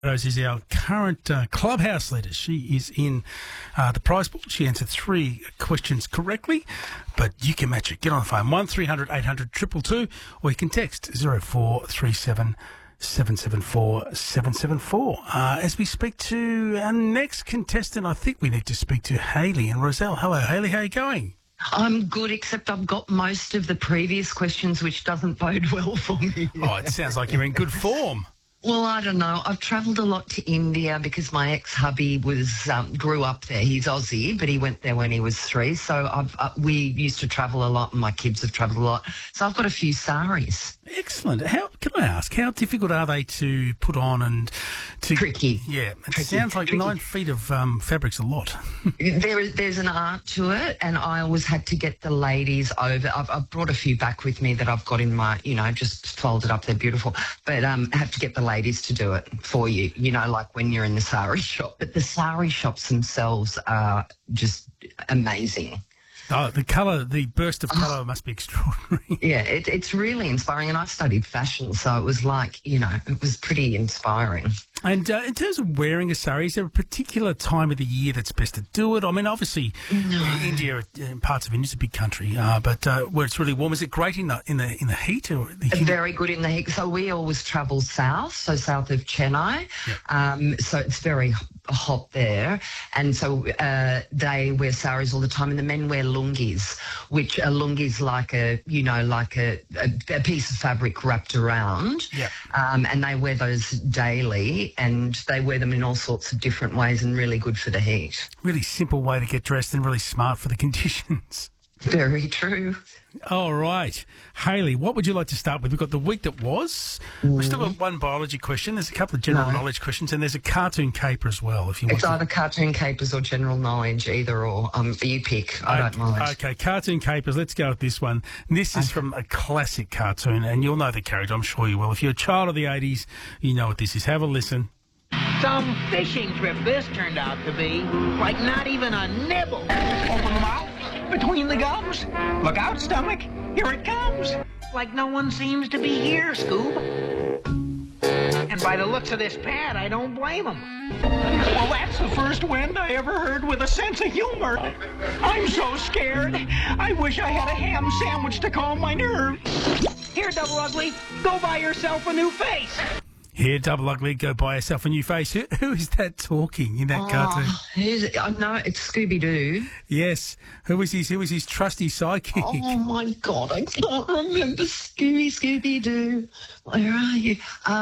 Rose is our current clubhouse leader. She is in the prize pool. She answered 3 questions correctly, but you can match it. Get on the phone, 1300 800 222, or you can text 0437 774 774. As we speak to our next contestant, I think we need to speak to Hayley and Roselle. Hello, Hayley. How are you going? I'm good, except I've got most of the previous questions, which doesn't bode well for me. Oh, it sounds like you're in good form. Well, I don't know. I've travelled a lot to India because my ex-hubby grew up there. He's Aussie, but he went there when he was 3. So we used to travel a lot, and my kids have travelled a lot. So I've got a few saris. Excellent. Can I ask, how difficult are they to put on and to... Tricky. Yeah. It sounds like 9 feet of fabric's a lot. There's an art to it, and I always had to get the ladies over. I've brought a few back with me that I've got in my, just folded up. They're beautiful. But have to get the ladies to do it for you, like when you're in the sari shop. But the sari shops themselves are just amazing. Oh, the colour, the burst of colour must be extraordinary. Yeah, it's really inspiring. And I studied fashion, so it was like, it was pretty inspiring. And in terms of wearing a sari, is there a particular time of the year that's best to do it? I mean, obviously, India, parts of India is a big country, but where it's really warm, is it great in the heat? Or Very good in the heat. So we always travel south, so south of Chennai. Yep. So it's very hot there, and so they wear saris all the time, and the men wear lungis, which a lungi is like a piece of fabric wrapped around. Yep. And they wear those daily. And they wear them in all sorts of different ways and really good for the heat. Really simple way to get dressed and really smart for the conditions. Very true. All right. Hayley, what would you like to start with? We've got the week that was. We've still got one biology question. There's a couple of general knowledge questions, and there's a cartoon caper as well, if you want. It's either cartoon capers or general knowledge, either or. You pick. I don't mind. Okay, cartoon capers. Let's go with this one. This is from a classic cartoon, and you'll know the character. I'm sure you will. If you're a child of the 80s, you know what this is. Have a listen. Some fishing trip this turned out to be. Like not even a nibble. Open the mouth. Between the gums. Look out, stomach. Here it comes. Like no one seems to be here, Scoob. And by the looks of this pad, I don't blame him. Well, that's the first wind I ever heard with a sense of humor. I'm so scared. I wish I had a ham sandwich to calm my nerves. Here, Double Ugly, go buy yourself a new face. Here, Double Ugly, go buy yourself a new face. Who is that talking in that cartoon? I know, it's Scooby-Doo. Yes. Who is his trusty sidekick? Oh, my God, I can't remember Scooby-Doo. Where are you?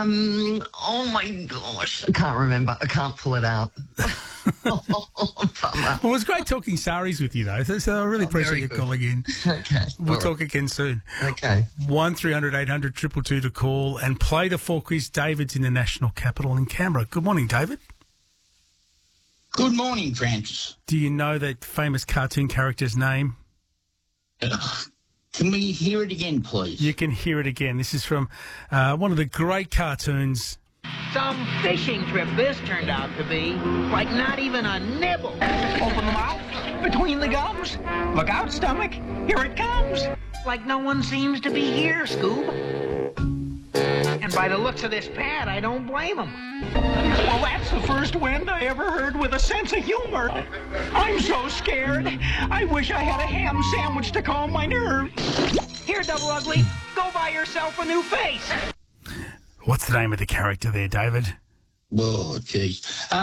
Oh, my gosh, I can't remember. I can't pull it out. Well, it was great talking saris with you, though, so I really appreciate you calling in. Okay. We'll talk again soon. Okay. 1300 800 222 to call and play the 4 quiz. David's in the National Capital in Canberra. Good morning, David. Good morning, Francis. Do you know that famous cartoon character's name? Can we hear it again, please? You can hear it again. This is from one of the great cartoons. Some fishing trip this turned out to be. Like not even a nibble. Open the mouth. Between the gums. Look out, stomach. Here it comes. Like no one seems to be here, Scoob. And by the looks of this pad, I don't blame him. Well, that's the first wind I ever heard with a sense of humor. I'm so scared. I wish I had a ham sandwich to calm my nerves. Here, Double Ugly, go buy yourself a new face. What's the name of the character there, David? Oh, geez.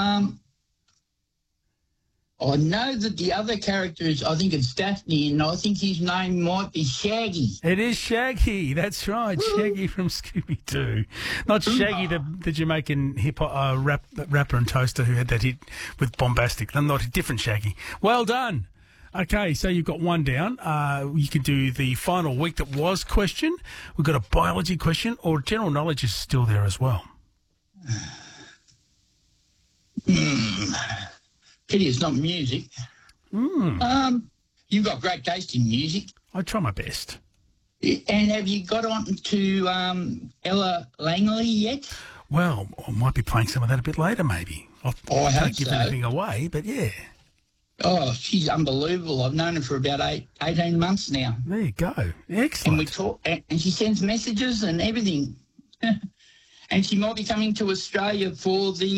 I know that the other character is, I think it's Daphne, and I think his name might be Shaggy. It is Shaggy, that's right. Shaggy from Scooby-Doo. Not Shaggy, the Jamaican hip-hop rapper and toaster who had that hit with Bombastic. Not a different Shaggy. Well done. Okay, so you've got one down. You can do the final week that was question. We've got a biology question, or general knowledge is still there as well. Pity it's not music. You've got great taste in music. I try my best. And have you got on to Ella Langley yet? Well, I might be playing some of that a bit later, maybe. I can't give anything away, but yeah. Oh, she's unbelievable. I've known her for about 18 months now. There you go. Excellent. And we talk, and she sends messages and everything. and she might be coming to Australia for the